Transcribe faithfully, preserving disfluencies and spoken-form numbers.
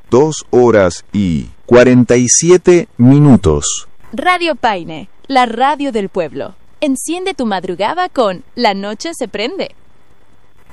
dos horas y cuarenta y siete minutos. Radio Paine, la radio del pueblo. Enciende tu madrugada con La Noche se prende.